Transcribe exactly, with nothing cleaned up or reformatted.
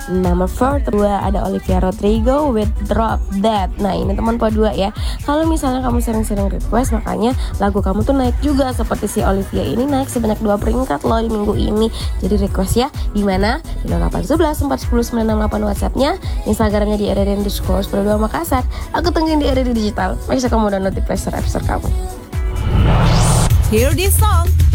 Number four, kedua ada Olivia Rodrigo with Drop Dead. Nah ini teman po dua ya. Kalau misalnya kamu sering-sering request, makanya lagu kamu tuh naik juga. Seperti si Olivia ini naik sebanyak dua peringkat loh di minggu ini. Jadi request ya, di mana? Di nol delapan satu satu empat nol sembilan enam delapan WhatsAppnya, Instagramnya di R R D underscore sepuluh dua Makassar. Aku tungguin di R R D Digital. Make sure kamu download di Play Store App Store kamu. Hear this song